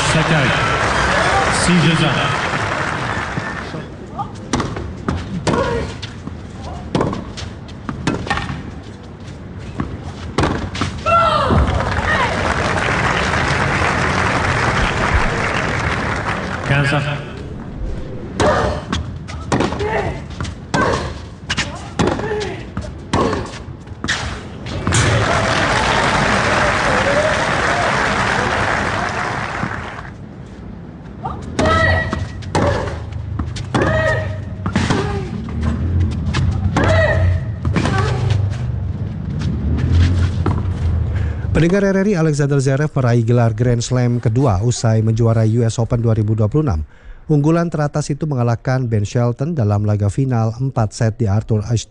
Sakai, 6-2. Cancer. Pendengar RRI, Alexander Zverev meraih gelar Grand Slam kedua usai menjuarai US Open 2026. Unggulan teratas itu mengalahkan Ben Shelton dalam laga final 4 set di Arthur Ashe